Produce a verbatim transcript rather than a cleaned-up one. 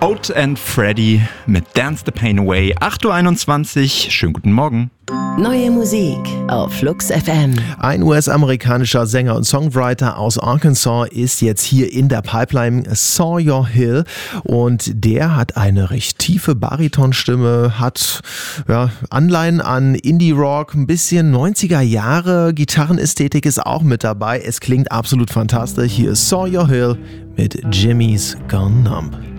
Oat and Freddy mit Dance the Pain Away. acht Uhr einundzwanzig. Schönen guten Morgen. Neue Musik auf Flux F M. Ein U S-amerikanischer Sänger und Songwriter aus Arkansas ist jetzt hier in der Pipeline, Sawyer Hill, und der hat eine recht tiefe Baritonstimme, hat ja, Anleihen an Indie-Rock, ein bisschen neunziger Jahre, Gitarrenästhetik ist auch mit dabei. Es klingt absolut fantastisch. Hier ist Sawyer Hill mit Jimmy's Gone Numb.